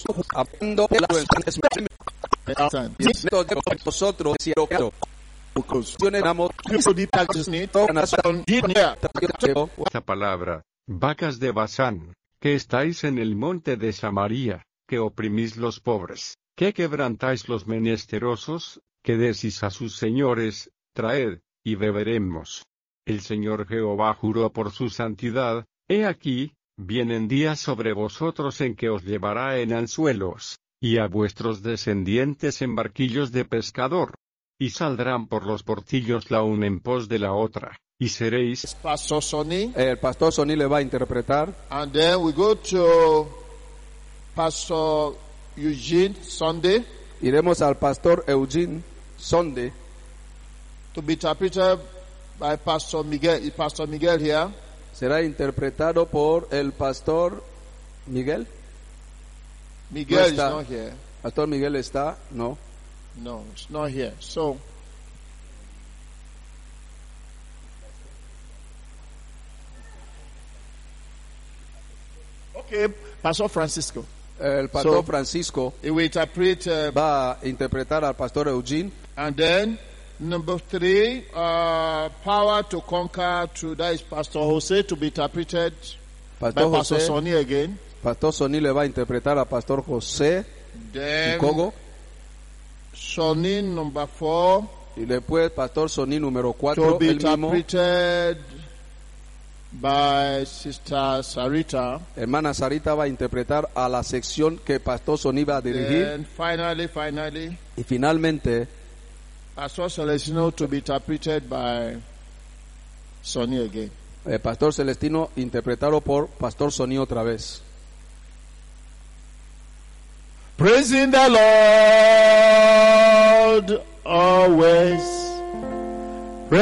hablando de nosotros, Esta palabra, vacas de Basán, que estáis en el monte de Samaria, que oprimís los pobres, que quebrantáis los menesterosos, que decís a sus señores, traed, y beberemos. El Señor Jehová juró por su santidad, he aquí, vienen días sobre vosotros en que os llevará en anzuelos, y a vuestros descendientes en barquillos de pescador. Y saldrán por los portillos la una en pos de la otra, y seréis... Pastor Sonny. El pastor Sonny le va a interpretar. And then we go to Pastor Eugene Sunday. Iremos al pastor Eugene Sunday. To be interpreted by Pastor Miguel. Is Pastor Miguel here? Será interpretado por el pastor Miguel. Miguel No is está. not here. Pastor Miguel está, no. No, it's not here. So, okay, Pastor Francisco. El pastor So- Francisco He will interpret, va a interpretar al pastor Eugene. and then number 3, power to conquer. That is Pastor Jose to be interpreted Pastor by Pastor José, Sonny again. pastor Sonny le va a interpretar al pastor José Then Kogo. Sonny number 4 Y después pastor Sonny número to 4, be el mismo. interpreted by Sister Sarita. Hermana Sarita va a interpretar a la sección que pastor Sonny va a dirigir. Then finally, Y finalmente, Pastor Celestino to be interpreted by Sonny again. el pastor Celestino interpretado por pastor Sonny otra vez. Praising the Lord always.